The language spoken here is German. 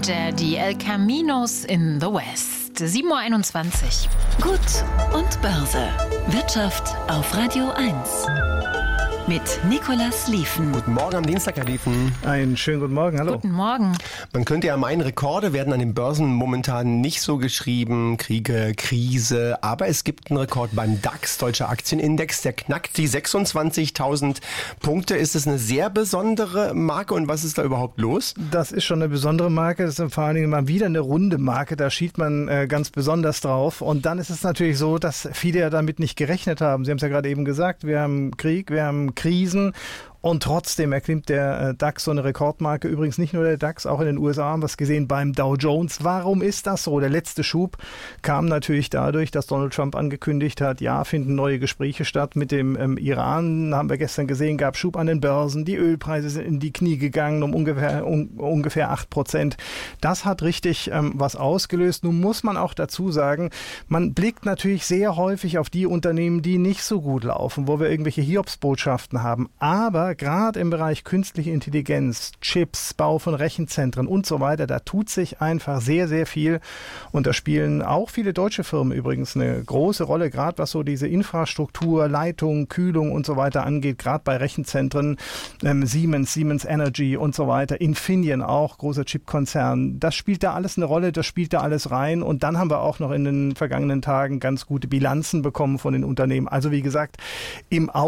dahinter die El Caminos in the West. 7:21 Uhr. Gut und Börse. Wirtschaft auf Radio 1. Mit Nicolas Lieven. Guten Morgen am Dienstag, Herr Lieven. Einen schönen guten Morgen, hallo. Guten Morgen. Man könnte ja meinen, Rekorde werden an den Börsen momentan nicht so geschrieben. Kriege, Krise. Aber es gibt einen Rekord beim DAX, Deutscher Aktienindex. Der knackt die 26.000 Punkte. Ist es eine sehr besondere Marke und was ist da überhaupt los? Das ist schon eine besondere Marke. Das ist vor allen Dingen mal wieder eine runde Marke. Da schielt man ganz besonders drauf. Und dann ist es natürlich so, dass viele ja damit nicht gerechnet haben. Sie haben es ja gerade eben gesagt. Wir haben Krieg, wir haben Krisen. Und trotzdem erklimmt der DAX so eine Rekordmarke. Übrigens nicht nur der DAX, auch in den USA haben wir es gesehen beim Dow Jones. Warum ist das so? Der letzte Schub kam natürlich dadurch, dass Donald Trump angekündigt hat, ja, finden neue Gespräche statt mit dem Iran. Haben wir gestern gesehen, gab Schub an den Börsen. Die Ölpreise sind in die Knie gegangen um ungefähr 8%. Das hat richtig was ausgelöst. Nun muss man auch dazu sagen, man blickt natürlich sehr häufig auf die Unternehmen, die nicht so gut laufen, wo wir irgendwelche Hiobsbotschaften haben. Aber gerade im Bereich künstliche Intelligenz, Chips, Bau von Rechenzentren und so weiter, da tut sich einfach sehr, sehr viel. Und da spielen auch viele deutsche Firmen übrigens eine große Rolle, gerade was so diese Infrastruktur, Leitung, Kühlung und so weiter angeht, gerade bei Rechenzentren, Siemens Energy und so weiter, Infineon auch, großer Chipkonzern. Das spielt da alles eine Rolle, das spielt da alles rein. Und dann haben wir auch noch in den vergangenen Tagen ganz gute Bilanzen bekommen von den Unternehmen. Also wie gesagt, im